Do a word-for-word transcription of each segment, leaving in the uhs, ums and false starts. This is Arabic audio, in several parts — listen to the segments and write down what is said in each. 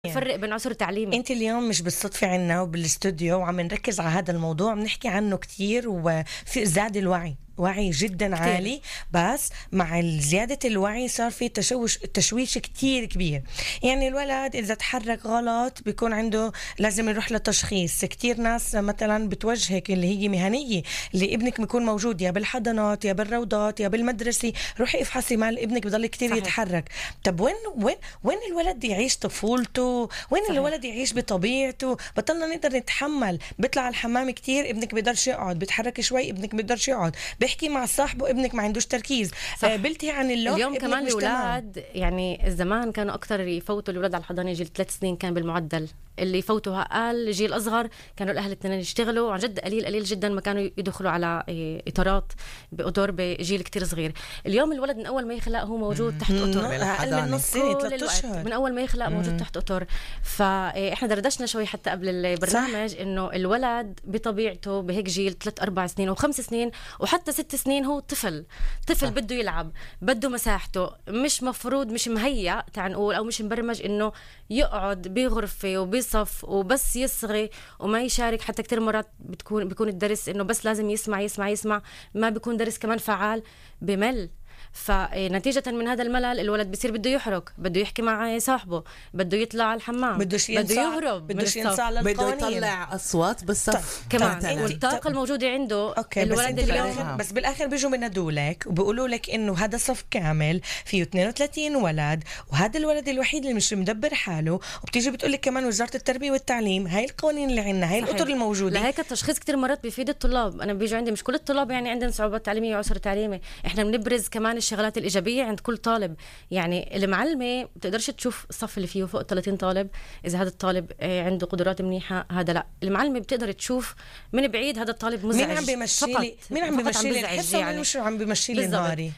فرق بين عصر تعليمي. انت اليوم مش بالصدفة عنا وبالاستوديو وعم نركز على هذا الموضوع، بنحكي عنه كتير وفي زاد الوعي، وعي جدا كتير عالي، بس مع زيادة الوعي صار في تشوش تشويش كتير كبير. يعني الولد إذا تحرك غلط بيكون عنده لازم يروح لتشخيص. كتير ناس مثلا بتوجهك اللي هي مهنية اللي ابنك بيكون موجود يا بالحضانات يا بالروضات يا بالمدرسة، روحي افحصي مال ابنك بضل كتير صحيح. يتحرك. طب وين وين وين الولد يعيش طفولته؟ وين صحيح. الولد يعيش بطبيعته؟ بطلنا نقدر نتحمل. بيطلع على الحمام كتير ابنك بيقدرش يقعد، بيتحرك شوي ابنك بيقدرش يقعد، بيحكي مع صاحبه ابنك ما عندوش تركيز. آه بلتي عن اللوح. اليوم كمان الأولاد يعني الزمان كانوا أكتر يفوتوا الأولاد على الحضانة جيل ثلاث سنين كان بالمعدل، اللي يفوتوا أقل جيل أصغر كانوا الأهل الاثنين يشتغلوا، عن جد قليل قليل جدا ما كانوا يدخلوا على إطارات بأطر بجيل كتير صغير. اليوم الولد من أول ما يخلق هو موجود تحت أطر، أقل من نص سنة ثلاثة أشهر من أول ما يخلق موجود تحت أطر. فإحنا دردشنا شوي حتى قبل البرنامج إنه الولد بطبيعته بهيك جيل ثلاث أربع سنين وخمس سنين وحتى ست سنين هو طفل طفل صح. بده يلعب، بده مساحته، مش مفروض مش مهيأ تعال نقول أو مش مبرمج إنه يقعد بغرفة وبصف وبس يصغي وما يشارك. حتى كتير مرات بتكون بيكون الدرس إنه بس لازم يسمع يسمع يسمع، ما بيكون درس كمان فعال، بمل. فنتيجة من هذا الملل الولد بيصير بده يحرك، بده يحكي مع صاحبه، بده يطلع على الحمام، بده يهرب، بده ينصاع للقوانين، بده يطلع أصوات بالصف كمان. والطاقة الموجودة عنده أوكي. الولد بس بالآخر بس بالآخر بيجوا بينادوا لك وبيقولوا لك إنه هذا صف كامل فيه اثنين وثلاثين ولد وهذا الولد الوحيد اللي مش مدبر حاله، وبتيجي بتقول لك كمان وزارة التربية والتعليم هاي القوانين اللي عندنا، هاي الأطر الموجودة. لهيك التشخيص كتير مرات بيفيد الطلاب. أنا بيجوا عندي مش كل الطلاب يعني عندنا صعوبات تعليمية وعسر تعليمي، إحنا بنبرز كمان الشغلات الإيجابية عند كل طالب. يعني المعلمة بتقدرش تشوف الصف اللي فيه فوق ثلاثين طالب إذا هذا الطالب عنده قدرات منيحة هذا لا، المعلمة بتقدر تشوف من بعيد هذا الطالب مزعج. مين عم بيمشي لي مين عم بيمشي لي الحصة يعني مش عم بيمشي لي نهاري.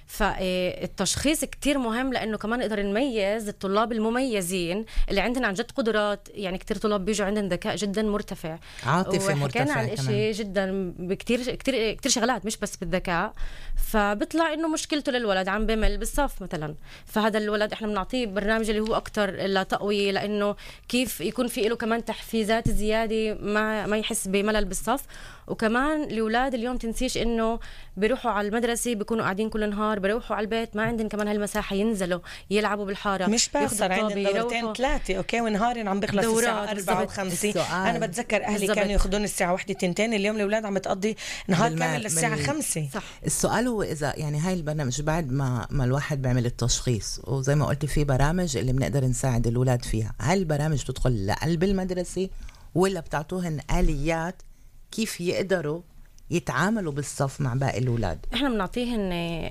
فالتشخيص كتير مهم لأنه كمان نقدر نميز الطلاب المميزين اللي عندنا عن جد قدرات. يعني كتير طلاب بيجوا عندنا ذكاء جدا مرتفع، عاطفي مرتفع على الاشي جدا بكتير كتير كتير شغلات مش بس بالذكاء. فبطلع انه مشكلته للولد عم بمل بالصف مثلا، فهذا الولد احنا بنعطيه برنامج اللي هو اكتر لتقوية، لانه كيف يكون في له كمان تحفيزات زيادة ما ما يحس بملل بالصف. وكمان الأولاد اليوم تنسيش إنه بيروحوا على المدرسة بيكونوا قاعدين كل النهار، بيروحوا على البيت ما عندهم كمان هالمساحة ينزلوا يلعبوا بالحارة، مش بس صار عندنا دورتين ثلاثة أوكي ونهارين عم بيخلص الساعة أربعة وخمسة. أنا بتذكر أهلي بالزبط. كانوا ياخدون الساعة واحدة تنتين، اليوم الأولاد عم تقضي نهار كامل للساعة خمسة. صح. السؤال هو إذا يعني هاي البرنامج بعد ما ما الواحد بيعمل التشخيص وزي ما قلت في برامج اللي بنقدر نساعد الأولاد فيها، هاي البرامج بتدخل لقلب المدرسة ولا بتعطوهن آليات كيف يقدروا يتعاملوا بالصف مع باقي الأولاد؟ إحنا بنعطيهن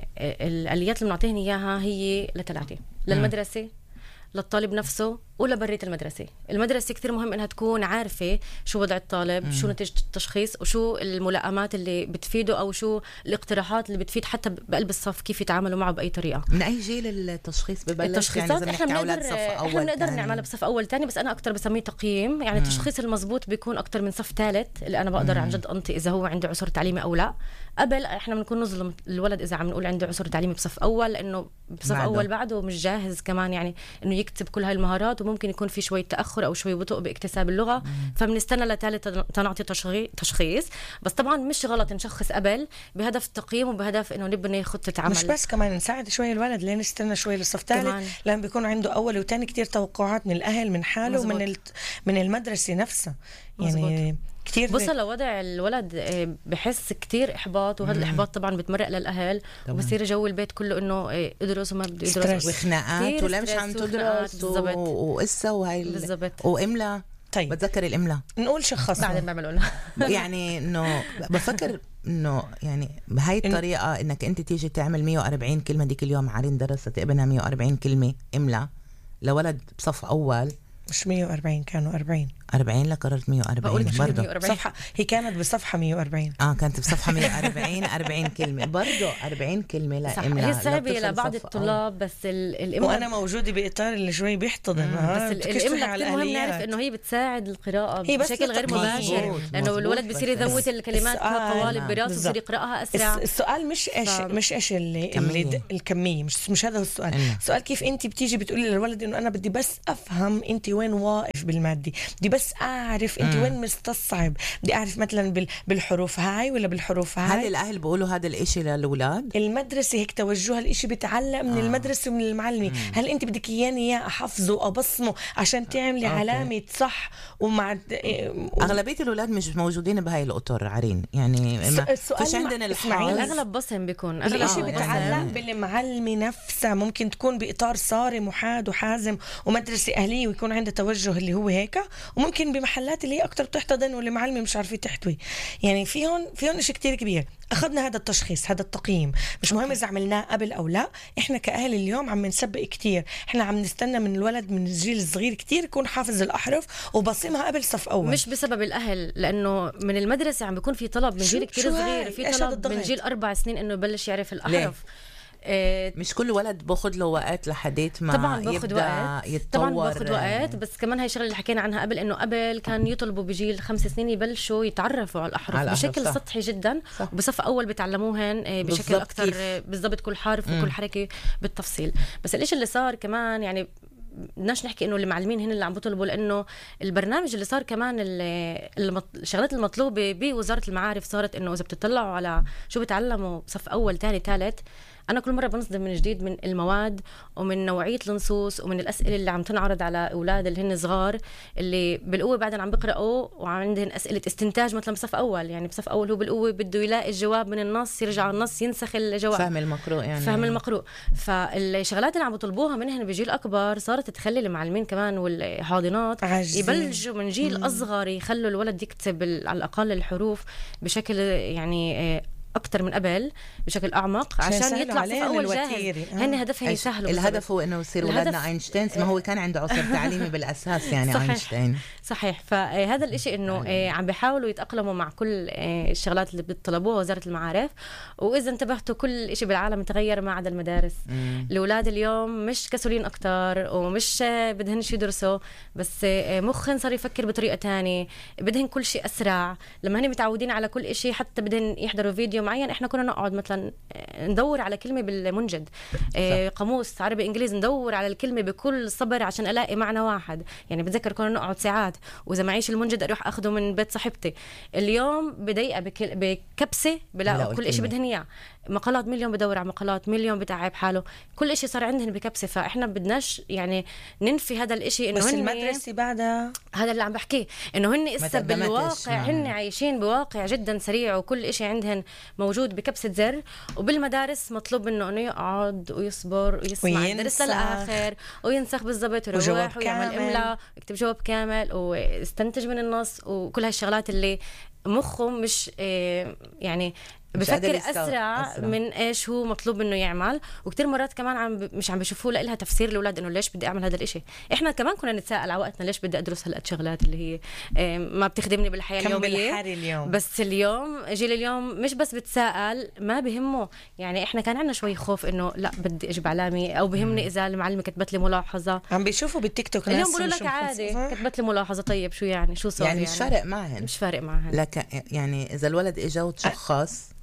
الآليات اللي بنعطيهن إياها هي لثلاثة، للمدرسة، للطالب نفسه، ولا برية المدرسة. المدرسة كتير مهم إنها تكون عارفة شو وضع الطالب، مم. شو نتيجة التشخيص، وشو الملائمات اللي بتفيده أو شو الاقتراحات اللي بتفيد حتى بقلب الصف كيف يتعاملوا معه بأي طريقة. من أي جيل التشخيص ببلش؟ التشخيصات يعني إحنا بنقدر إحنا بنقدر نعملها بصف أول تاني، بس أنا أكتر بسميه تقييم. يعني مم. التشخيص المزبوط بيكون أكتر من صف ثالث اللي أنا بقدر مم. عن جد أنطي إذا هو عنده عسر تعليمي أو لا. قبل إحنا بنكون نظلم الولد إذا عم نقول عنده عسر تعليمي بصف أول، لأنه بصف بعده. أول بعده مش جاهز كمان يعني إنه يكتب كل هاي المهارات، وممكن يكون في شوية تأخر أو شوي بطء باكتساب اللغة. فبنستنى لثالث تنعطي تشخيص. بس طبعا مش غلط نشخص قبل بهدف التقييم وبهدف إنه نبني خطة عمل. مش بس كمان نساعد شوي الولد لين نستنى شوي للصف الثالث لأن بيكون عنده أول وثاني كتير توقعات من الأهل من حاله مزبوط. ومن من المدرسة نفسها يعني مزبوط. كتير بصل لوضع الولد بحس كتير إحباط، وهذا الإحباط طبعا بتمرق للأهل وبصير جو البيت كله إنه يدرس وما بده يدرس وخناقات ولا مش عم تدرس وقصة وهاي بالضبط وإملا. طيب بتذكر الإملا نقول شخص بعدين بعملوا يعني إنه بفكر إنه يعني بهاي الطريقة إنك أنت تيجي تعمل مية وأربعين كلمة. ديك اليوم عارين درست ابنها مية وأربعين كلمة إملا لولد بصف أول، مش مية وأربعين كانوا أربعين أربعين لا قررت مية وأربعين برضه صفحة. هي كانت بصفحة مية وأربعين آه كانت بصفحة مية وأربعين أربعين كلمة برضه أربعين كلمة لا إملا. هي صعبة لبعض الطلاب بس الإملا وأنا موجودة بإطار اللي شوي بيحتضن بس الإملا كتير مهم نعرف إنه هي بتساعد القراءة بشكل غير مباشر، لأنه الولد بيصير يذوت الكلمات كقوالب براسه ويصير يقرأها أسرع. السؤال مش إيش مش إيش اللي اللي الكمية مش مش هذا السؤال. السؤال كيف أنت بتيجي بتقولي للولد إنه أنا بدي بس أفهم أنت وين واقف بالمادي، بدي بس اعرف انت وين مستصعب، بدي اعرف مثلا بال... بالحروف هاي ولا بالحروف هاي. هل الاهل بيقولوا هذا الاشي للاولاد؟ المدرسه هيك توجهها الاشي بيتعلق من آه. المدرسه ومن المعلمه. مم. هل انت بدك اياني اياه احفظه ابصمه عشان تعملي أوكي. علامه صح ومع اغلبيه الاولاد مش موجودين بهاي الاطر عرين، يعني ما فيش عندنا الحال. الاغلب بصم بيكون الاشي بيتعلق بالمعلمه نفسها، ممكن تكون باطار صارم وحاد وحازم ومدرسه اهليه ويكون عندها توجه اللي هو هيك، وممكن بمحلات اللي هي اكثر بتحتضن واللي معلمه مش عارفه تحتوي. يعني في هون في هون شيء كتير كبير. اخذنا هذا التشخيص، هذا التقييم، مش مهم اذا عملناه قبل او لا. احنا كاهل اليوم عم نسبق كتير، احنا عم نستنى من الولد من الجيل الصغير كتير يكون حافظ الاحرف وبصمها قبل صف اول. مش بسبب الاهل، لانه من المدرسه عم بيكون في طلب من جيل كتير صغير، في طلب من جيل اربع سنين انه يبلش يعرف الاحرف. إيه مش كل ولد باخد له وقت لحديت ما طبعا باخد وقت يتطور. طبعا باخد وقت، بس كمان هاي الشغله اللي حكينا عنها قبل، انه قبل كان يطلبوا بجيل خمس سنين يبلشوا يتعرفوا على الاحرف على بشكل صح. سطحي جدا، وبصف اول بتعلموهن بشكل اكثر بالضبط، كل حرف وكل حركه بالتفصيل. بس الاشي اللي صار كمان، يعني بدناش نحكي انه المعلمين هن اللي عم بيطلبوا، لانه البرنامج اللي صار كمان الشغلات المطلوبه بوزاره المعارف صارت انه اذا بتطلعوا على شو بتعلموا بصف اول ثاني ثالث، أنا كل مرة بنصدم من جديد من المواد ومن نوعية النصوص ومن الأسئلة اللي عم تنعرض على أولاد اللي هن صغار، اللي بالقوة بعدين عم بقرأوا وعندهم أسئلة استنتاج مثلا بصف أول. يعني بصف أول هو بالقوة بده يلاقي الجواب من النص، يرجع على النص ينسخ الجواب، فهم المقروء يعني فهم المقروء. فالشغلات اللي عم بيطلبوها منهم بجيل أكبر صارت تخلي المعلمين كمان والحاضنات يبلشوا من جيل مم. أصغر يخلوا الولد يكتب على الأقل الحروف بشكل يعني أكتر من قبل، بشكل أعمق، عشان يطلع في أول جاهز. هن هدفهم يسهلوا. الهدف هو إنه يصير ولادنا أينشتاين، ما هو كان عنده عصر تعليمي بالأساس يعني. صحيح. أينشتاين صحيح. فهذا الإشي إنه عم بيحاولوا يتأقلموا مع كل الشغلات اللي بتطلبوها وزارة المعارف. وإذا انتبهتوا كل إشي بالعالم تغير ما عدا المدارس. الأولاد اليوم مش كسولين أكتر ومش بدهنش يدرسوا، بس مخن صار يفكر بطريقة تانية، بدهن كل شيء أسرع. لما هن متعودين على كل إشي، حتى بدهن يحضروا فيديو معين، احنا كنا نقعد مثلا ندور على كلمه بالمنجد، اه قاموس عربي انجليزي، ندور على الكلمه بكل صبر عشان الاقي معنى واحد. يعني بتذكر كنا نقعد ساعات، واذا معيش المنجد اروح اخده من بيت صاحبتي. اليوم بدقيقه بكل... بكبسه بلاقوا كل شيء بدهن اياه. مقالات مليون بدور على مقالات، مليون بتعب حاله، كل إشي صار عندهن بكبسه. فاحنا بدناش يعني ننفي هذا الإشي، انه بس المدرسه بعدها هذا اللي عم بحكيه، انه هن اسا بالواقع هن عايشين بواقع جدا سريع وكل إشي عندهن موجود بكبسة زر. وبالمدارس مطلوب منه انه يقعد ويصبر ويسمع الدرس للآخر وينسخ بالضبط ويروح ويعمل إملاء ويكتب جواب كامل ويستنتج من النص وكل هالشغلات اللي مخه مش يعني بفكر أسرع, أسرع من إيش هو مطلوب منه يعمل. وكتير مرات كمان عم ب... مش عم بيشوفوا لها تفسير الأولاد إنه ليش بدي أعمل هذا الإشي. إحنا كمان كنا نتساءل على وقتنا ليش بدي أدرس هالقد شغلات اللي هي ما بتخدمني بالحياة اليومية. اليوم. بس اليوم جيل اليوم مش بس بتساءل، ما بهمه. يعني إحنا كان عنا شوي خوف إنه لا بدي أجيب علامة، أو بهمني إذا المعلمة كتبت لي ملاحظة. عم بيشوفوا بالتيك توك اليوم بقولوا لك عادي كتبت لي ملاحظة، طيب شو يعني شو صار؟ يعني مش يعني فارق معهن، مش فارق معهن. لك يعني إذا الولد إجا وتشخص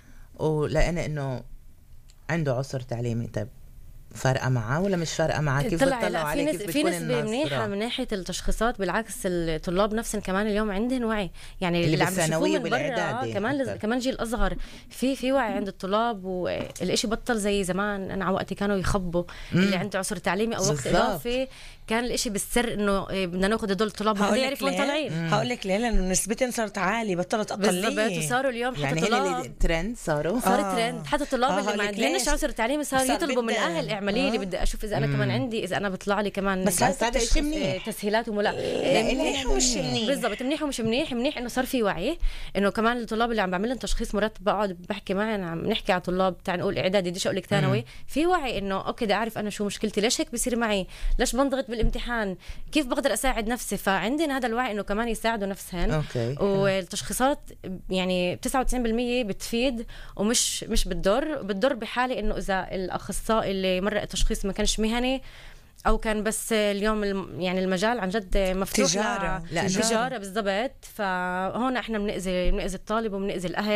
ولقينا انه عنده عسر تعليمي، طيب فارقه معاه ولا مش فارقه معاه؟ كيف بتطلعوا عليه؟ كيف في نسبه منيحه من ناحيه التشخيصات. بالعكس الطلاب نفسهم كمان اليوم عندهم وعي، يعني اللي, اللي عم بيشوفوه من برا كمان لز... كمان جيل اصغر في في وعي عند الطلاب، والإشي بطل زي زمان. انا على وقتي كانوا يخبوا مم. اللي عنده عسر تعليمي او وقت اضافي، كان الإشي بالسر انه بدنا ناخذ هدول الطلاب ما حدا يعرف وين طالعين. هقول لك ليه، لانه نسبتهم صارت عاليه، بطلت اقليه بالضبط. وصاروا اليوم حتى يعني طلاب ترند، صاروا صار آه. ترند. حتى الطلاب آه اللي ما عندهمش عسر تعليمي صاروا يطلبوا من اهل اعملي لي، بدي اشوف اذا انا كمان عندي، اذا انا بطلع لي كمان. بس هذا شيء منيح، تسهيلات وملا منيح ومش منيح. بالضبط، منيح ومش منيح. منيح انه صار في وعي، انه كمان الطلاب اللي عم بعمل لهم تشخيص مرات بقعد بحكي معهم، عم نحكي على طلاب تاع نقول اعدادي بديش اقول لك ثانوي، في وعي انه اوكي بدي اعرف انا شو مشكلتي، ليش هيك بصير معي، ليش بنضغط بالامتحان، كيف بقدر اساعد نفسي. فعندنا هذا الوعي انه كمان يساعدوا نفسهم. أوكي. والتشخيصات يعني تسعة وتسعين بالمية بتفيد ومش مش بتضر. بتضر بحاله انه اذا الاخصائي اللي مرق التشخيص ما كانش مهني، او كان بس اليوم يعني المجال عن جد مفتوح تجارة. لا تجارة بالضبط. فهون احنا بنأذي بنأذي الطالب وبنأذي الاهل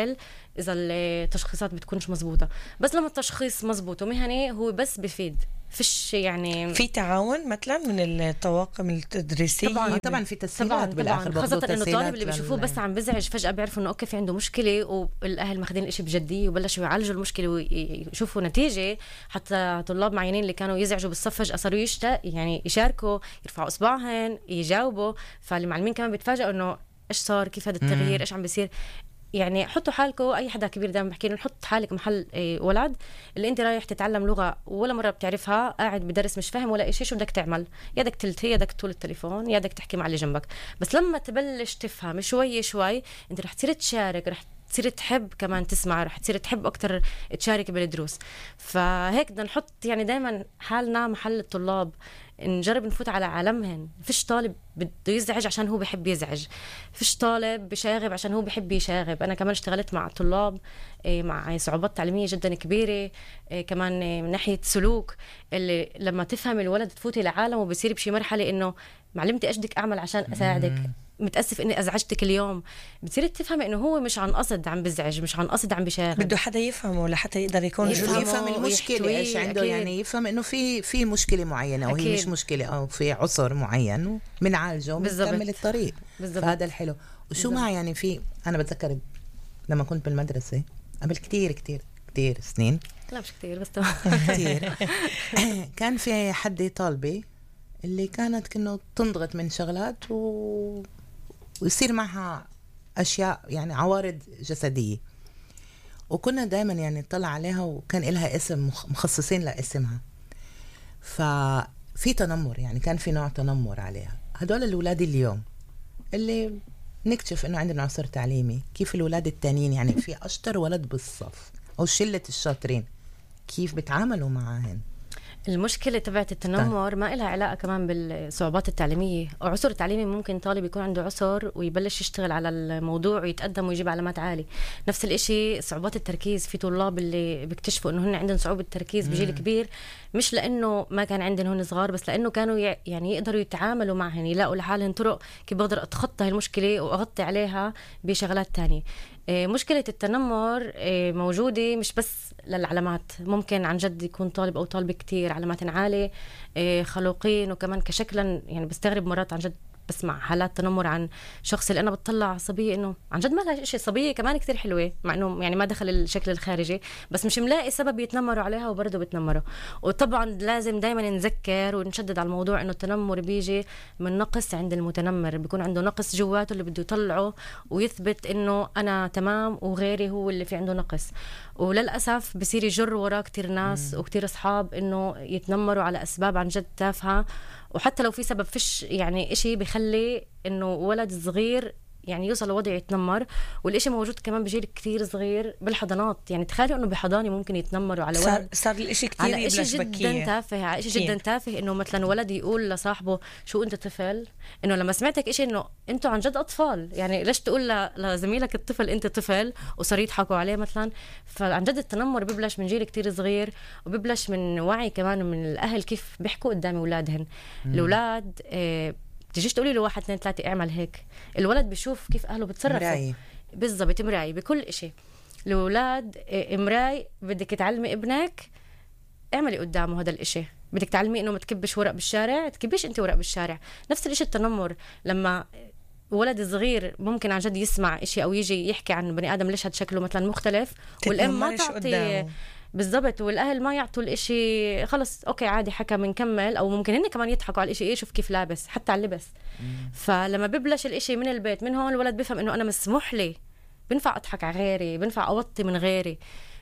اذا التشخيصات بتكونش مزبوطه. بس لما التشخيص مزبوط ومهني هو بس بفيد، فيش يعني في تعاون مثلا من الطواقم التدريسيه. طبعا طبعا في تسهيلات بالاخر، خاصه انه الطالب اللي بيشوفوه بس عم بزعج فجاه بيعرفوا انه اوكي في عنده مشكله، والاهل ماخذين الاشي بجديه وبلشوا يعالجوا المشكله ويشوفوا نتيجه. حتى طلاب معينين اللي كانوا يزعجوا بالصف فجاه صاروا يشت... يعني يشاركوا، يرفعوا اصبعهم، يجاوبوا. فالمعلمين كمان بيتفاجئوا انه ايش صار، كيف هذا التغيير، ايش عم بيصير. يعني حطوا حالكم، اي حدا كبير دائما بحكي له نحط حالك محل ولد اللي انت رايح تتعلم لغه ولا مره بتعرفها، قاعد بدرس مش فاهم ولا شيء، شو بدك تعمل؟ يا بدك تلتهي، يا بدك تطول التليفون، يا بدك تحكي مع اللي جنبك. بس لما تبلش تفهم شوي شوي انت رح تصير تشارك، رح تصير تحب كمان تسمع، رح تصير تحب اكتر تشارك بالدروس. فهيك بدنا نحط يعني دائما حالنا محل الطلاب، نجرب نفوت على عالمهن. فيش طالب بده يزعج عشان هو بحب يزعج، فيش طالب بشاغب عشان هو بحب يشاغب. أنا كمان اشتغلت مع طلاب مع صعوبات تعليمية جدا كبيرة، كمان من ناحية سلوك، اللي لما تفهم الولد تفوتي لعالم وبصير بشي مرحلة إنه معلمتي إيش بدك أعمل عشان أساعدك، متأسف إني أزعجتك اليوم. بتصير تفهم إنه هو مش عن قصد عم بزعج، مش عن قصد عم بشاغب، بده حدا يفهمه لحتى يقدر يكون يفهم, يفهم المشكلة إيش عنده. أكيد. يعني يفهم إنه في في مشكلة معينة وهي مش مشكلة، أو في عصر معين ومنعالجه ومنكمل الطريق. هذا الحلو. وشو بالزبط. ما يعني في أنا بتذكر لما كنت بالمدرسة قبل كتير كتير كتير سنين، لا مش كتير بس كتير كان في حد طالبي اللي كانت كأنه تنضغط من شغلات و... ويصير معها أشياء يعني عوارض جسدية، وكنا دائما يعني نطلع عليها وكان إلها اسم مخصصين لاسمها. ففي تنمر، يعني كان في نوع تنمر عليها. هدول الأولاد اليوم اللي نكتشف إنه عندنا عصر تعليمي، كيف الأولاد التانيين يعني في أشطر ولد بالصف أو شلة الشاطرين كيف بتعاملوا معهن. المشكلة تبعت التنمر ما إلها علاقة كمان بالصعوبات التعليمية أو عسر التعليمي. ممكن طالب يكون عنده عسر ويبلش يشتغل على الموضوع ويتقدم ويجيب علامات عالية. نفس الإشي صعوبات التركيز، في طلاب اللي بيكتشفوا إنه هن عندهم صعوبة تركيز بجيل كبير، مش لأنه ما كان عندهم هن صغار، بس لأنه كانوا يعني يقدروا يتعاملوا معهن، يلاقوا لحالهم طرق كيف بقدر أتخطى هالمشكلة وأغطي عليها بشغلات تانية. مشكلة التنمر موجودة مش بس للعلامات، ممكن عن جد يكون طالب أو طالبة كتير علامات عالية، خلوقين وكمان كشكلا. يعني بستغرب مرات عن جد بسمع حالات تنمر عن شخص اللي أنا بتطلع صبية إنه عن جد ما لها شيء، صبية كمان كتير حلوة، مع إنه يعني ما دخل الشكل الخارجي، بس مش ملاقي سبب يتنمروا عليها وبرضه بتنمروا. وطبعا لازم دايما نذكر ونشدد على الموضوع إنه التنمر بيجي من نقص عند المتنمر، بيكون عنده نقص جواته اللي بده يطلعه ويثبت إنه أنا تمام وغيري هو اللي في عنده نقص. وللأسف بصير يجر وراه كتير ناس وكتير أصحاب إنه يتنمروا على أسباب عن جد تافهة، وحتى لو في سبب فيش يعني إشي بيخلي إنه ولد صغير يعني يوصل لوضع يتنمر. والإشي موجود كمان بجيل كتير صغير بالحضانات. يعني تخيلوا إنه بحضانة ممكن يتنمروا على ولد، صار الإشي كتير على إشي جدا تافه، على إشي جدا تافه إنه مثلا ولد يقول لصاحبه شو أنت طفل. إنه لما سمعتك إشي إنه أنتوا عن جد أطفال، يعني ليش تقول لزميلك الطفل أنت طفل، وصار يضحكوا عليه مثلا. فعن جد التنمر بيبلش من جيل كتير صغير، وبيبلش من وعي كمان من الأهل كيف بيحكوا قدام أولادهن. الأولاد آه تجيش تقولي له واحد اثنين ثلاثة اعمل هيك، الولد بيشوف كيف أهله بتصرفوا. بالضبط، مراي بكل إشي. الأولاد مراي، بدك تعلمي ابنك اعملي قدامه هذا الإشي. بدك تعلمي إنه ما تكبش ورق بالشارع، تكبيش أنت ورق بالشارع. نفس الإشي التنمر، لما ولد صغير ممكن عن جد يسمع إشي أو يجي يحكي عن بني آدم ليش هاد شكله مثلا مختلف، والأم ما تعطي بالضبط، والأهل ما يعطوا الإشي، خلص أوكي عادي حكى منكمل، أو ممكن هن كمان يضحكوا على الإشي، إيه شوف كيف لابس، حتى على اللبس. فلما ببلش الإشي من البيت من هون، الولد بيفهم إنه أنا مسموح لي، بنفع أضحك على غيري، بنفع أوطي من غيري.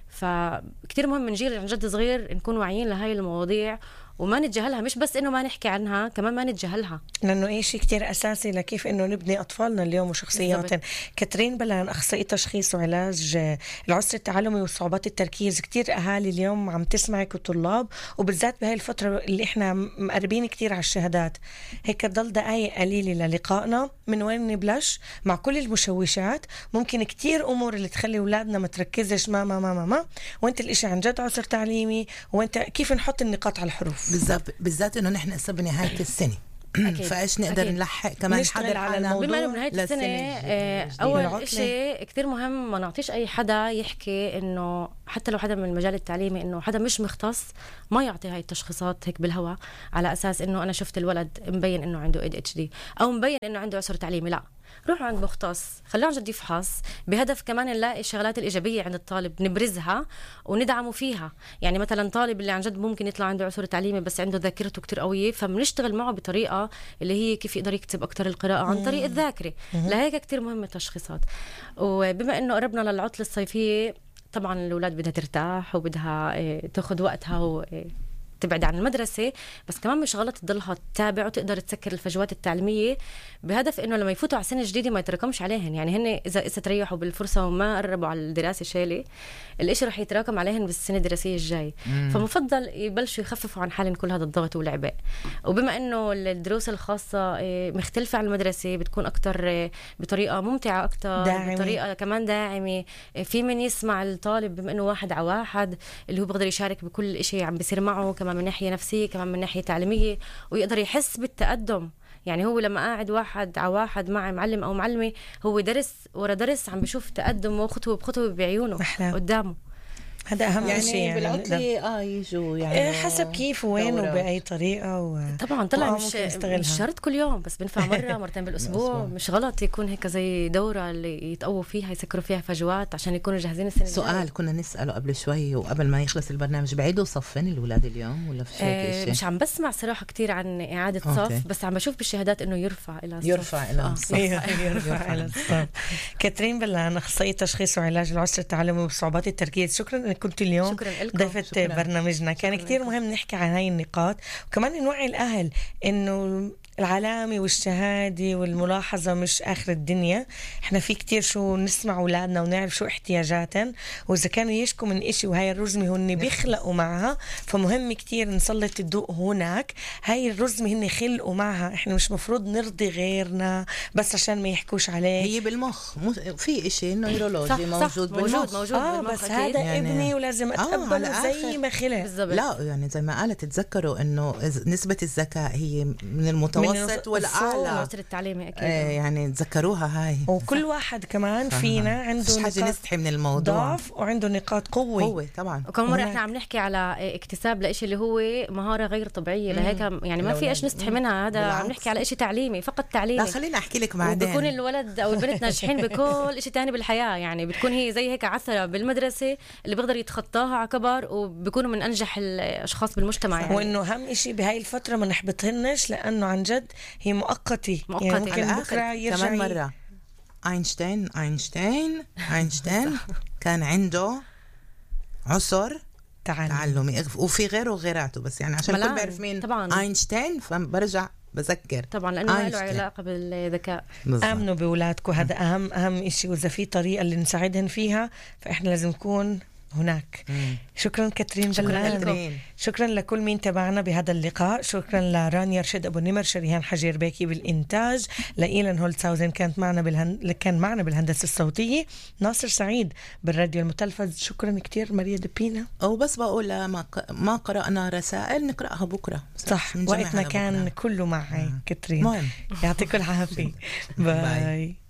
فكتير مهم من جيل عن جد صغير نكون واعيين لهاي المواضيع وما نتجاهلها. مش بس إنه ما نحكي عنها، كمان ما نتجاهلها، لأنه إيه شيء كتير أساسي لكيف إنه نبني أطفالنا اليوم وشخصياتهم. كاترين بلان، أخصائية تشخيص وعلاج العسر التعلمي وصعوبات التركيز. كتير أهالي اليوم عم تسمعك وطلاب، وبالذات بهاي الفترة اللي إحنا مقربين كتير على الشهادات. هيك ضل دقايق قليلة للقائنا. من وين نبلش مع كل المشوشات؟ ممكن كتير أمور اللي تخلي أولادنا ما تركزش ما ما ما ما, ما. وانت الإشي عن جد عسر تعليمي، وانت كيف نحط النقاط على الحروف. بالذات بالذات انه نحن هسه بنهايه السنه، فايش نقدر أكيد. نلحق كمان نشتغل على الموضوع بما انه بنهايه السنه آه، اول شيء كتير مهم ما نعطيش اي حدا يحكي انه حتى لو حدا من المجال التعليمي انه حدا مش مختص ما يعطي هاي التشخيصات هيك بالهواء على اساس انه انا شفت الولد مبين انه عنده إيه دي إتش دي او مبين انه عنده عسر تعليمي. لا، روحوا عند مختص، خلوه عن جد يفحص بهدف كمان نلاقي الشغلات الإيجابية عند الطالب نبرزها وندعمه فيها. يعني مثلا طالب اللي عن جد ممكن يطلع عنده عسر تعليمي بس عنده ذاكرته كتير قوية، فبنشتغل معه بطريقة اللي هي كيف يقدر يكتب أكتر القراءة عن طريق الذاكرة. لهيك كتير مهمة التشخيصات. وبما إنه قربنا للعطلة الصيفية طبعا الأولاد بدها ترتاح وبدها تاخد وقتها و تبعد عن المدرسة، بس كمان مش غلط تضلها تتابع وتقدر تسكر الفجوات التعليمية بهدف إنه لما يفوتوا على سنة جديدة ما يتراكمش عليهن. يعني هن إذا إذا تريحوا بالفرصة وما قربوا على الدراسة شالي الإشي رح يتراكم عليهن بالسنة الدراسية الجاي. فمفضل يبلشوا يخففوا عن حالهم كل هذا الضغط والعبء. وبما إنه الدروس الخاصة مختلفة عن المدرسة بتكون أكتر بطريقة ممتعة أكتر داعمي. بطريقة كمان داعمة، في من يسمع الطالب بما إنه واحد على واحد اللي هو بيقدر يشارك بكل إشي عم بيصير معه، كمان من ناحية نفسية كمان من ناحية تعليمية، ويقدر يحس بالتقدم. يعني هو لما قاعد واحد على واحد مع معلم أو معلمة هو درس ورا درس عم بشوف تقدم وخطوة بخطوة بعيونه محلم. قدامه. هذا أهم يعني شيء. يعني بالعطلة اه يجوا يعني حسب كيف وين وبأي طريقة و... طبعا طلع مش, مش شرط كل يوم، بس بنفع مرة مرتين بالأسبوع. مش غلط يكون هيك زي دورة اللي يتقووا فيها يسكروا فيها فجوات عشان يكونوا جاهزين السنة الجاية. سؤال كنا نسأله قبل شوي وقبل ما يخلص البرنامج، بعيدوا صفين الأولاد اليوم ولا في آه شيء؟ مش عم بسمع صراحة كتير عن إعادة صف أوكي. بس عم بشوف بالشهادات إنه يرفع إلى الصف. يرفع إلى الصف. يرفع إلى الصف. كاترين بلان، أخصائية تشخيص وعلاج العسر التعلمي وصعوبات التركيز، شكرا إنك كنت اليوم ضيفة برنامجنا. كان كتير مهم نحكي عن هاي النقاط وكمان نوعي الأهل إنه العلامة والشهادة والملاحظة مش آخر الدنيا. احنا في كتير شو نسمع أولادنا ونعرف شو احتياجاتهم، وإذا كانوا يشكوا من إشي وهاي الرزمة هن بيخلقوا معها، فمهم كتير نسلط الضوء هناك. هاي الرزمة هن خلقوا معها، احنا مش مفروض نرضي غيرنا بس عشان ما يحكوش عليه. هي بالمخ في إشي نيرولوجي موجود بالمخ. موجود موجود آه بالمخ بس هذا يعني ابني ولازم أتقبله آه زي ما خلق. لا يعني زي ما قالت تتذكروا إنه نسبة الذكاء هي من المتوسط المتوسط والأعلى. العسر التعليمي أكيد. ايه يعني تذكروها هاي. وكل واحد كمان فينا عنده مش حاجة نستحي من الموضوع، ضعف وعنده نقاط قوة. قوة طبعا. وكم مرة احنا عم نحكي على اكتساب لإشي اللي هو مهارة غير طبيعية، لهيك يعني ما في ايش نستحي منها. هذا عم نحكي على إشي تعليمي فقط تعليمي. لا خليني أحكي لك بعدين. بكون الولد أو البنت ناجحين بكل إشي تاني بالحياة. يعني بتكون هي زي هيك عثرة بالمدرسة اللي بيقدر يتخطاها على كبر، وبيكونوا من أنجح الأشخاص بالمجتمع. يعني وإنه أهم إشي بهاي الفترة ما نحبطهنش، لأنه عن جد هي مؤقتة. مؤقتة يعني ممكن بكرة يرجع. كمان مرة أينشتاين أينشتاين أينشتاين كان عنده عسر تعلمي، وفي غيره وغيراته، بس يعني عشان الكل بيعرف مين طبعاً. أينشتاين، فبرجع بذكر طبعا لأنه له علاقة بالذكاء. آمنوا بأولادكم، هذا أهم أهم إشي. وإذا في طريقة اللي نساعدهن فيها فإحنا لازم نكون هناك. مم. شكرا كاترين بلان. شكرا لكل مين تابعنا بهذا اللقاء. شكرا لرانيا رشد أبو النمر، شريهان حجير بيكي بالإنتاج، لإيلان هولتساوزن كانت معنا بالهن... كان معنا بالهندسة الصوتية، ناصر سعيد بالراديو المتلفز. شكرا كتير ماريا دبينا. أو بس بقول ما, ق... ما قرأنا رسائل نقرأها بكرة. صح، وقتنا كان بكرة. كله معي. آه. كاترين يعطيكم العافية. باي, باي.